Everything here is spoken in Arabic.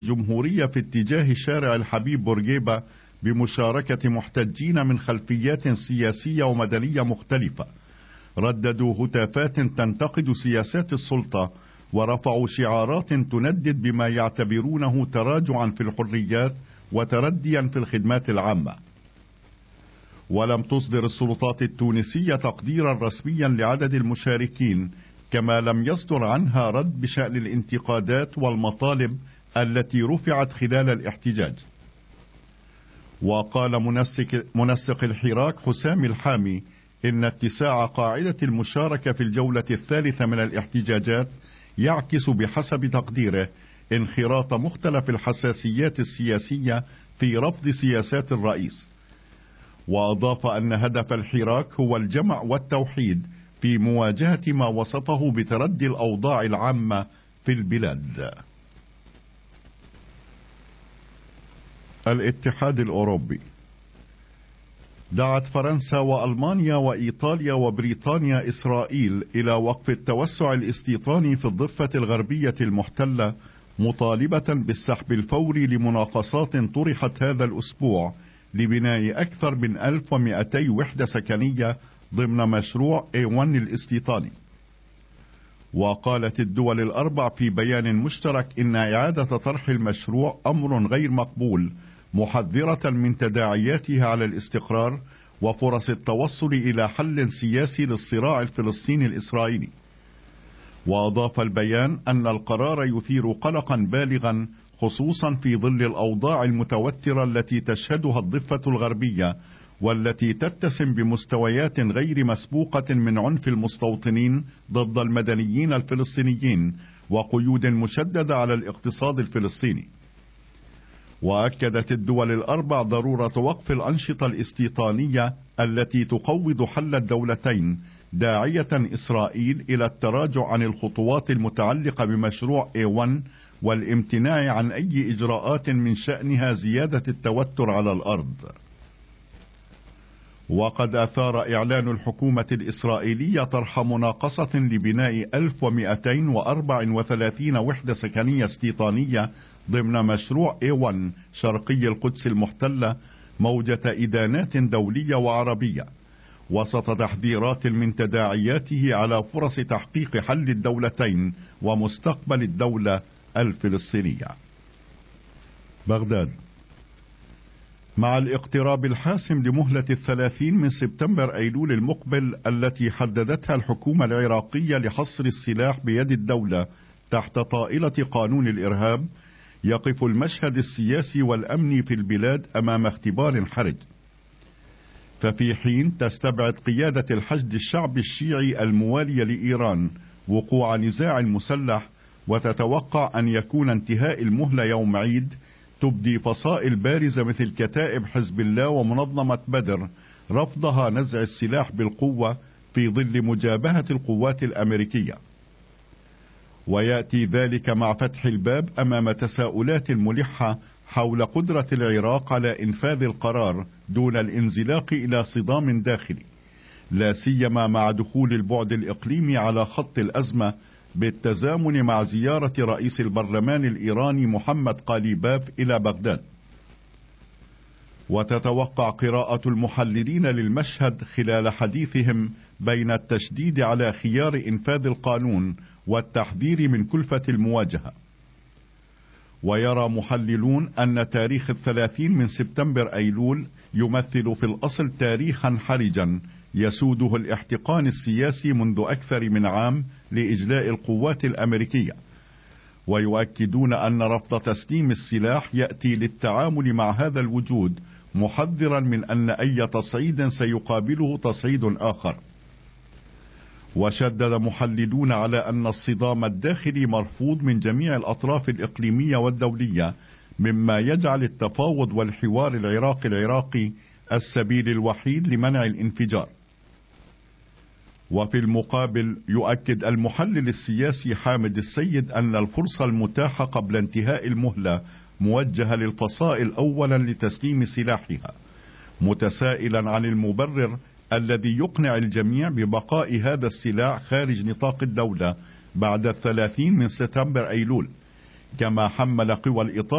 الجمهورية في اتجاه شارع الحبيب بورقيبة بمشاركة محتجين من خلفيات سياسية ومدنية مختلفة، رددوا هتافات تنتقد سياسات السلطة ورفعوا شعارات تندد بما يعتبرونه تراجعا في الحريات وترديا في الخدمات العامة. ولم تصدر السلطات التونسية تقديرا رسميا لعدد المشاركين، كما لم يصدر عنها رد بشأن الانتقادات والمطالب التي رفعت خلال الاحتجاج. وقال منسق الحراك حسام الحامي إن اتساع قاعدة المشاركة في الجولة الثالثة من الاحتجاجات يعكس بحسب تقديره انخراط مختلف الحساسيات السياسية في رفض سياسات الرئيس. وأضاف أن هدف الحراك هو الجمع والتوحيد في مواجهة ما وصفه بتردي الأوضاع العامة في البلاد. الاتحاد الأوروبي دعت فرنسا وألمانيا وإيطاليا وبريطانيا إسرائيل إلى وقف التوسع الاستيطاني في الضفة الغربية المحتلة، مطالبة بالسحب الفوري لمناقصات طرحت هذا الأسبوع لبناء أكثر من 1200 وحدة سكنية ضمن مشروع A1 الاستيطاني. وقالت الدول الأربع في بيان مشترك إن إعادة طرح المشروع أمر غير مقبول، محذرة من تداعياتها على الاستقرار وفرص التوصل إلى حل سياسي للصراع الفلسطيني الإسرائيلي. وأضاف البيان أن القرار يثير قلقا بالغا، خصوصا في ظل الأوضاع المتوترة التي تشهدها الضفة الغربية، والتي تتسم بمستويات غير مسبوقة من عنف المستوطنين ضد المدنيين الفلسطينيين وقيود مشددة على الاقتصاد الفلسطيني. وأكدت الدول الأربع ضرورة وقف الأنشطة الاستيطانية التي تقوض حل الدولتين، داعية إسرائيل إلى التراجع عن الخطوات المتعلقة بمشروع A1 والامتناع عن أي إجراءات من شأنها زيادة التوتر على الأرض. وقد أثار إعلان الحكومة الإسرائيلية طرح مناقصة لبناء 1234 وحدة سكنية استيطانية ضمن مشروع A1 شرقي القدس المحتلة موجة إدانات دولية وعربية، وسط تحذيرات من تداعياته على فرص تحقيق حل الدولتين ومستقبل الدولة الفلسطينية. بغداد. مع الاقتراب الحاسم لمهلة 30 من سبتمبر أيلول المقبل التي حددتها الحكومة العراقية لحصر السلاح بيد الدولة تحت طائلة قانون الإرهاب، يقف المشهد السياسي والأمني في البلاد أمام اختبار حرج. ففي حين تستبعد قيادة الحشد الشعبي الشيعي الموالية لإيران وقوع نزاع مسلح وتتوقع أن يكون انتهاء المهلة يوم عيد، تبدي فصائل بارزة مثل كتائب حزب الله ومنظمة بدر رفضها نزع السلاح بالقوة في ظل مجابهة القوات الأمريكية. ويأتي ذلك مع فتح الباب أمام تساؤلات ملحة حول قدرة العراق على إنفاذ القرار دون الانزلاق إلى صدام داخلي، لا سيما مع دخول البعد الإقليمي على خط الأزمة بالتزامن مع زيارة رئيس البرلمان الإيراني محمد قاليباف إلى بغداد. وتتوقع قراءة المحللين للمشهد خلال حديثهم بين التشديد على خيار إنفاذ القانون والتحذير من كلفة المواجهة. ويرى محللون أن تاريخ 30 من سبتمبر أيلول يمثل في الأصل تاريخا حرجا يسوده الاحتقان السياسي منذ أكثر من عام لإجلاء القوات الأمريكية. ويؤكدون أن رفض تسليم السلاح يأتي للتعامل مع هذا الوجود، محذرا من أن أي تصعيد سيقابله تصعيد آخر. وشدد محللون على أن الصدام الداخلي مرفوض من جميع الأطراف الإقليمية والدولية، مما يجعل التفاوض والحوار العراقي السبيل الوحيد لمنع الانفجار. وفي المقابل يؤكد المحلل السياسي حامد السيد أن الفرصة المتاحة قبل انتهاء المهلة موجهة للفصائل أولا لتسليم سلاحها، متسائلا عن المبرر الذي يقنع الجميع ببقاء هذا السلاح خارج نطاق الدولة بعد 30 من سبتمبر أيلول، كما حمل قوى الإطار